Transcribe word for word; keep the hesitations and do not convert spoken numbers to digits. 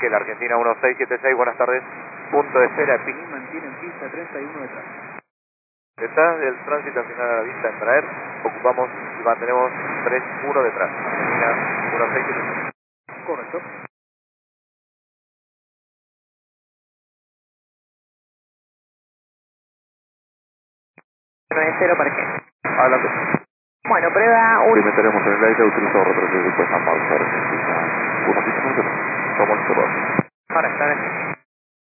Que la Argentina uno seis siete seis, buenas tardes. Punto de espera, Pinín mantiene en pista treinta y uno detrás. está el tránsito al final de la vista en traer, ocupamos y mantenemos tres uno detrás. Argentina uno seis siete seis. Correcto. nueve cero para qué. Adelante. Bueno, prueba uno. Si meteremos en el aire, utilizo retroceso después a Mauser. Argentina uno seis siete seis. Somos todos. Ahora está bien.